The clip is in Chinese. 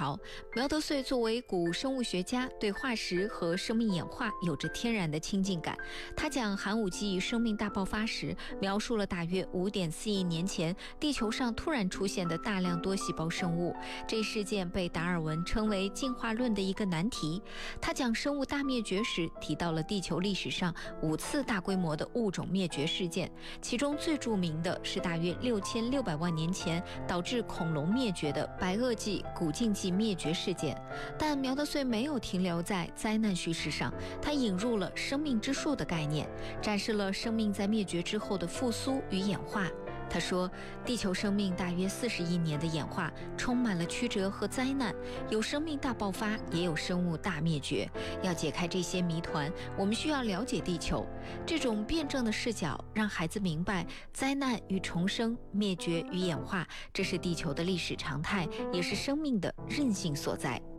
潮。苗德燧作为古生物学家，对化石和生命演化有着天然的亲近感。他讲寒武纪生命大爆发时，描述了大约5.4亿年前地球上突然出现的大量多细胞生物。这一事件被达尔文称为进化论的一个难题。他讲生物大灭绝时，提到了地球历史上5次大规模的物种灭绝事件，其中最著名的是大约6600万年前导致恐龙灭绝的白垩纪古晋纪灭绝事件。但苗德燧没有停留在灾难叙事上，他引入了生命之树的概念，展示了生命在灭绝之后的复苏与演化。他说，地球生命大约40亿年的演化充满了曲折和灾难，有生命大爆发，也有生物大灭绝。要解开这些谜团，我们需要了解地球。这种辩证的视角让孩子明白灾难与重生、灭绝与演化，这是地球的历史常态，也是生命的韧性所在。